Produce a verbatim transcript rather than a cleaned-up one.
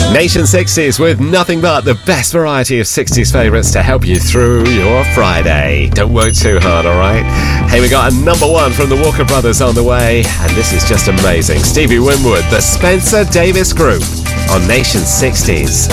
Nation sixties with nothing but the best variety of sixties favourites to help you through your Friday. Don't work too hard, alright? Hey, we got a number one from the Walker Brothers on the way, and this is just amazing. Stevie Winwood, the Spencer Davis Group on Nation sixties.